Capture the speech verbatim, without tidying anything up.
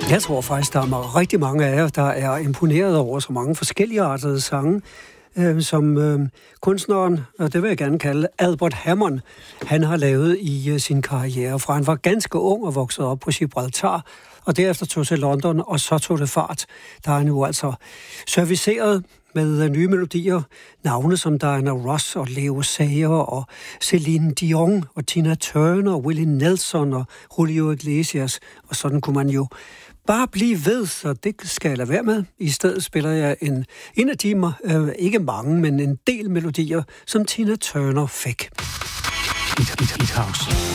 Jeg tror faktisk, der er rigtig mange af jer, der er imponeret over så mange forskellige artede sange, øh, som øh, kunstneren, og det vil jeg gerne kalde Albert Hammond, han har lavet i øh, sin karriere, fra han var ganske ung og voksede op på Gibraltar, og derefter tog til London, og så tog det fart. Der er han jo altså serviceret med nye melodier, navne som Diana Ross og Leo Sayer og Celine Dion og Tina Turner og Willie Nelson og Julio Iglesias, og sådan kunne man jo bare blive ved, så det skal jeg lade være med. I stedet spiller jeg en, en af timer, øh, ikke mange, men en del melodier, som Tina Turner fik. Hit, hit, hit house.